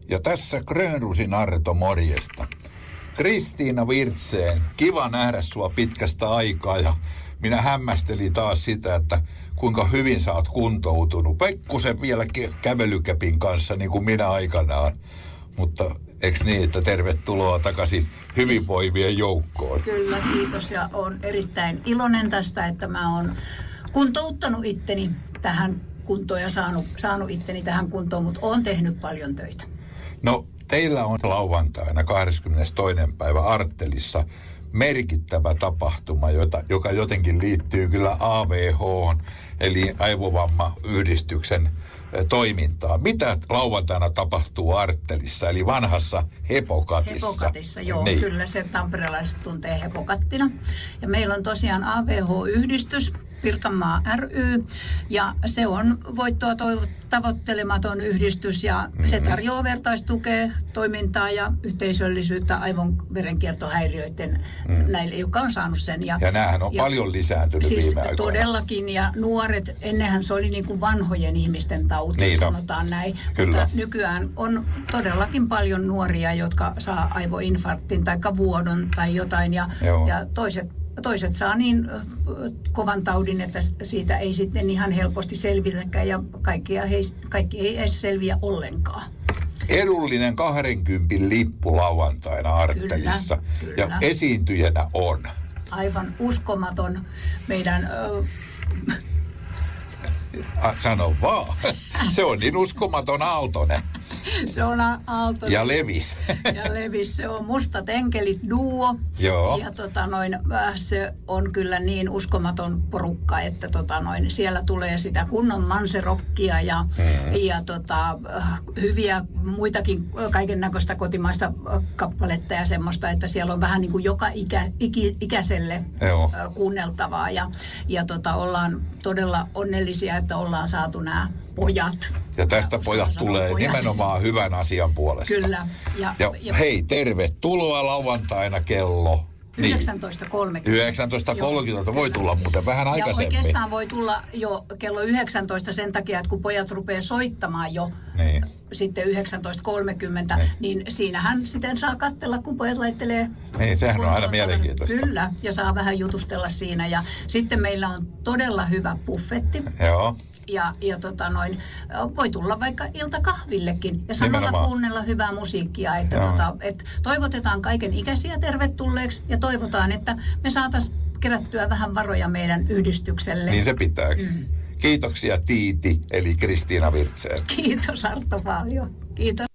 Ja tässä Grönrusin Arto, morjesta. Kristiina Wirtzen, kiva nähdä sua pitkästä aikaa ja minä hämmästelin taas sitä, että kuinka hyvin sä oot kuntoutunut. Pekkusen vielä kävelykäpin kanssa niin kuin minä aikanaan, mutta eikö niin, että tervetuloa takaisin hyvinvoivien joukkoon? Kyllä, kiitos ja olen erittäin iloinen tästä, että mä oon kuntouttanut itteni tähän kuntoon ja saanut itteni tähän kuntoon, mutta oon tehnyt paljon töitä. No, teillä on lauantaina 22. päivä Arttelissa merkittävä tapahtuma, joka jotenkin liittyy kyllä AVH, eli aivovammayhdistyksen toimintaa. Mitä lauantaina tapahtuu Arttelissa, eli vanhassa Hepokatissa? Hepokatissa, joo. Niin. Kyllä se tamperelaiset tuntee Hepokattina. Ja meillä on tosiaan AVH-yhdistys, Pirkanmaa ry, ja se on voittoa tavoittelematon yhdistys, ja se tarjoaa vertaistukea, toimintaa ja yhteisöllisyyttä aivonverenkiertohäiriöiden näille, jotka on saanut sen. Ja näähän on paljon lisääntynyt siis viime aikoina. Todellakin, ja nuoret, ennenhän se oli niin kuin vanhojen ihmisten tauti, niin sanotaan näin. Kyllä. Mutta nykyään on todellakin paljon nuoria, jotka saa aivoinfarktin tai vuodon tai jotain, ja toiset saa niin kovan taudin, että siitä ei sitten ihan helposti selvitäkään, ja kaikki ei edes selviä ollenkaan. Edullinen 20 lippu lauantaina Arttelissa. Kyllä. Ja esiintyjänä on. Aivan uskomaton meidän... Sano vaan. Se on niin uskomaton Aaltonen. Se on Aaltonen. Ja Levis. Ja Levis. Se on Mustat enkelit duo. Joo. Ja se on kyllä niin uskomaton porukka, että siellä tulee sitä kunnon manserokkia ja hyviä muitakin kaiken näköistä kotimaista kappaletta ja semmoista, että siellä on vähän niin kuin joka ikäiselle kuunneltavaa. Ja ollaan todella onnellisia, että ollaan saatu nämä pojat. Ja tästä pojat tulee nimenomaan hyvän asian puolesta. Kyllä. Ja hei, tervetuloa lauantaina kello 19.30. 19.30 voi tulla muuten vähän aikaisemmin. Ja oikeastaan voi tulla jo kello 19 sen takia, että kun pojat rupeaa soittamaan jo sitten 19.30, niin siinähän sitten saa katsella, kun pojat laittelee. Niin, sehän on aina mielenkiintoista. Kyllä, ja saa vähän jutustella siinä. Ja sitten meillä on todella hyvä buffetti. Joo. Ja voi tulla vaikka iltakahvillekin ja samalla kuunnella hyvää musiikkia. Että toivotetaan kaiken ikäisiä tervetulleeksi ja toivotaan, että me saataisiin kerättyä vähän varoja meidän yhdistykselle. Niin se pitääkin. Kiitoksia Tiiti, eli Kristiina Wirtzen. Kiitos Arto paljon. Kiitos.